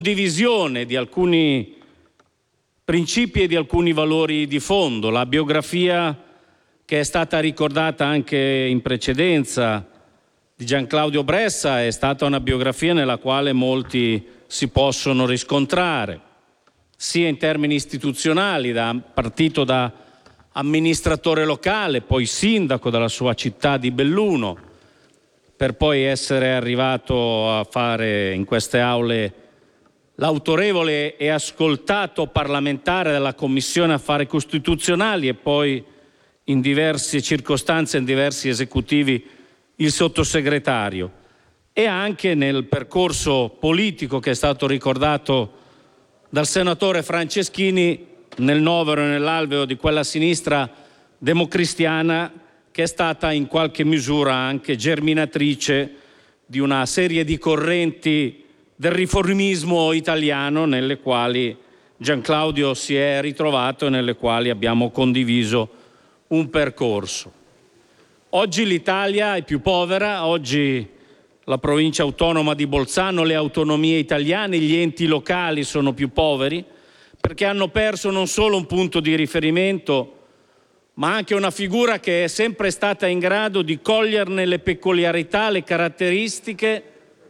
condivisione di alcuni principi e di alcuni valori di fondo. La biografia che è stata ricordata anche in precedenza di Gian Claudio Bressa è stata una biografia nella quale molti si possono riscontrare, sia in termini istituzionali, partito da amministratore locale, poi sindaco della sua città di Belluno, per poi essere arrivato a fare in queste aule l'autorevole e ascoltato parlamentare della Commissione Affari Costituzionali e poi in diverse circostanze, in diversi esecutivi, il sottosegretario. E anche nel percorso politico che è stato ricordato dal senatore Franceschini, nel novero e nell'alveo di quella sinistra democristiana che è stata in qualche misura anche germinatrice di una serie di correnti del riformismo italiano nelle quali Gian Claudio si è ritrovato e nelle quali abbiamo condiviso un percorso. Oggi l'Italia è più povera, oggi la provincia autonoma di Bolzano, le autonomie italiane, gli enti locali sono più poveri perché hanno perso non solo un punto di riferimento, ma anche una figura che è sempre stata in grado di coglierne le peculiarità, le caratteristiche,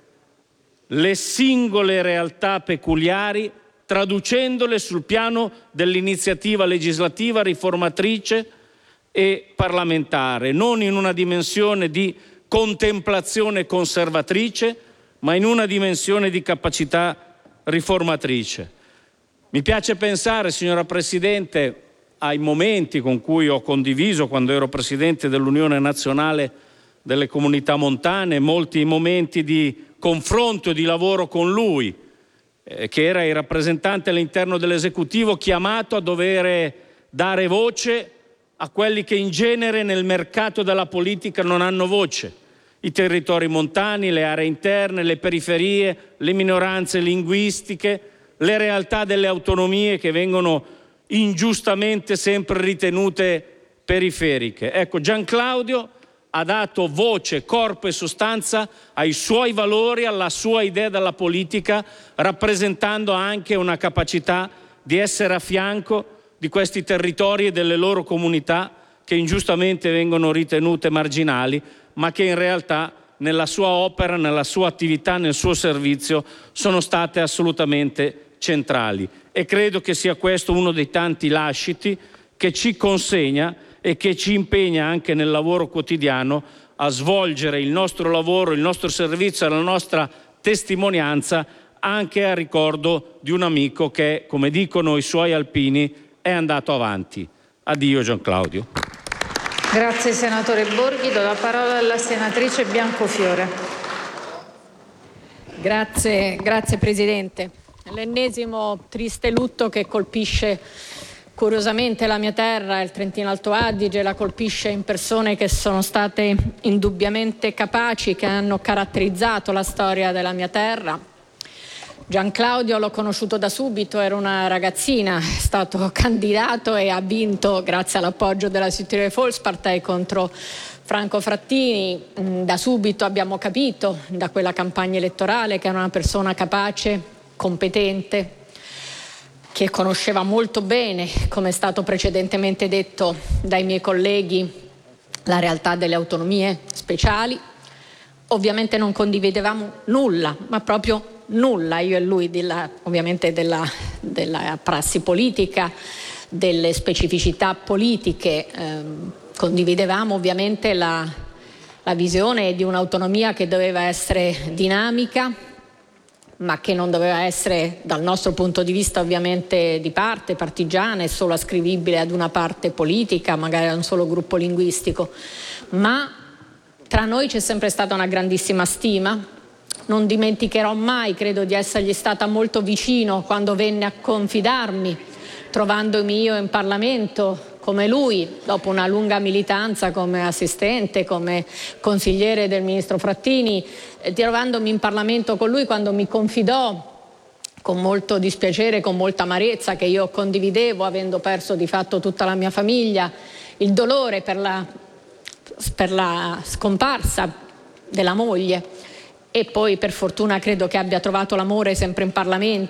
le singole realtà peculiari, traducendole sul piano dell'iniziativa legislativa, riformatrice e parlamentare, non in una dimensione di contemplazione conservatrice, ma in una dimensione di capacità riformatrice. Mi piace pensare, signora Presidente, ai momenti con cui ho condiviso quando ero Presidente dell'Unione Nazionale delle Comunità Montane, molti momenti di confronto e di lavoro con lui, che era il rappresentante all'interno dell'esecutivo chiamato a dover dare voce a quelli che in genere nel mercato della politica non hanno voce: i territori montani, le aree interne, le periferie, le minoranze linguistiche, le realtà delle autonomie che vengono ingiustamente sempre ritenute periferiche. Ecco, Gian Claudio ha dato voce, corpo e sostanza ai suoi valori, alla sua idea della politica, rappresentando anche una capacità di essere a fianco di questi territori e delle loro comunità che ingiustamente vengono ritenute marginali, ma che in realtà nella sua opera, nella sua attività, nel suo servizio sono state assolutamente centrali. E credo che sia questo uno dei tanti lasciti che ci consegna e che ci impegna anche nel lavoro quotidiano a svolgere il nostro lavoro, il nostro servizio e la nostra testimonianza anche a ricordo di un amico che, come dicono i suoi alpini, è andato avanti. Addio Gian Claudio. Grazie senatore Borghi. Do la parola alla senatrice Biancofiore. Grazie Presidente. L'ennesimo triste lutto che colpisce curiosamente la mia terra, il Trentino Alto Adige, la colpisce in persone che sono state indubbiamente capaci, che hanno caratterizzato la storia della mia terra. Gian Claudio l'ho conosciuto da subito, era una ragazzina, è stato candidato e ha vinto grazie all'appoggio della Südtiroler Volkspartei contro Franco Frattini. Da subito abbiamo capito, da quella campagna elettorale, che era una persona capace, competente, che conosceva molto bene, come è stato precedentemente detto dai miei colleghi, la realtà delle autonomie speciali. Ovviamente non condividevamo nulla, ma proprio nulla, io e lui, ovviamente della prassi politica, delle specificità politiche. Condividevamo ovviamente la visione di un'autonomia che doveva essere dinamica, ma che non doveva essere, dal nostro punto di vista, ovviamente di parte, partigiana e solo ascrivibile ad una parte politica, magari a un solo gruppo linguistico. Ma tra noi c'è sempre stata una grandissima stima. Non dimenticherò mai, credo di essergli stata molto vicino quando venne a confidarmi, trovandomi io in Parlamento come lui, dopo una lunga militanza come assistente, come consigliere del ministro Frattini, trovandomi in Parlamento con lui quando mi confidò con molto dispiacere, con molta amarezza, che io condividevo, avendo perso di fatto tutta la mia famiglia, il dolore per la scomparsa della moglie. e poi per fortuna credo che abbia trovato l'amore sempre in Parlamento.